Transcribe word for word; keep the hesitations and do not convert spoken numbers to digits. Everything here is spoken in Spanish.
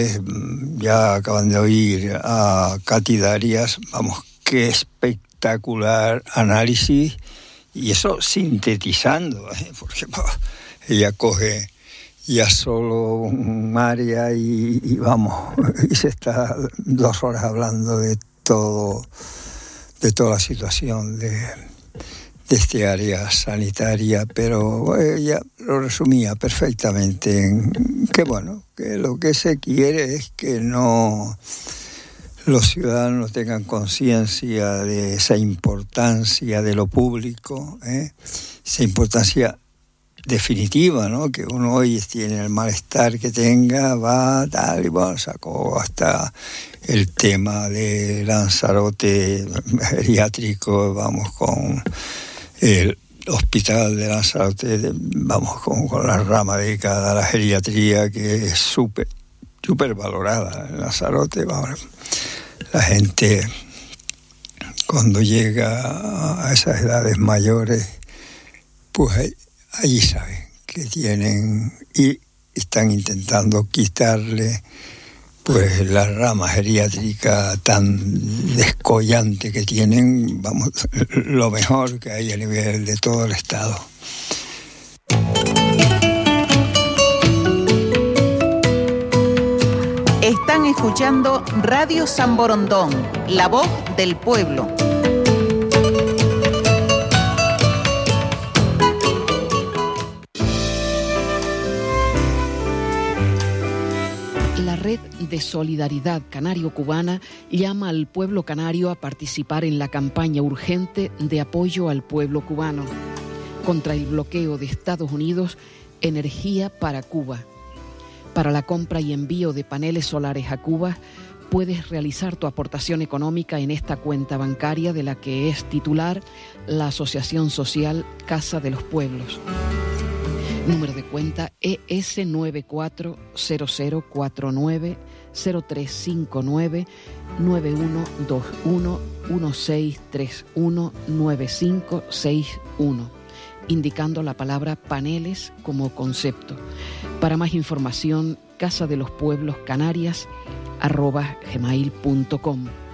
Ya acaban de oír a Katy Darias, vamos, qué espectacular análisis, y eso sintetizando, ¿eh? Porque bah, ella coge ya solo un área y, y vamos, y se está dos horas hablando de todo, de toda la situación de, de este área sanitaria, pero ella lo resumía perfectamente en que bueno, que lo que se quiere es que no los ciudadanos tengan conciencia de esa importancia de lo público, ¿eh? Esa importancia definitiva, ¿no? Que uno hoy tiene el malestar que tenga, va tal y bueno, sacó hasta el tema de Lanzarote geriátrico, vamos, con el hospital de Lanzarote, de, vamos, con, con la rama dedicada a la geriatría, que es súper, súper valorada en Lanzarote. Vamos, la gente cuando llega a esas edades mayores, pues allí saben que tienen y están intentando quitarle pues la rama geriátrica tan descollante que tienen, vamos, lo mejor que hay a nivel de todo el Estado. Están escuchando Radio San Borondón, la voz del pueblo. La Red de Solidaridad Canario-Cubana llama al pueblo canario a participar en la campaña urgente de apoyo al pueblo cubano contra el bloqueo de Estados Unidos, Energía para Cuba. Para la compra y envío de paneles solares a Cuba, puedes realizar tu aportación económica en esta cuenta bancaria de la que es titular la Asociación Social Casa de los Pueblos. Número de cuenta E S nueve cuatro cero cero cuatro nueve cero tres cinco nueve nueve uno dos uno uno seis tres uno nueve cinco seis uno, indicando la palabra paneles como concepto. Para más información, casa de los pueblos canarias arroba gmail punto com.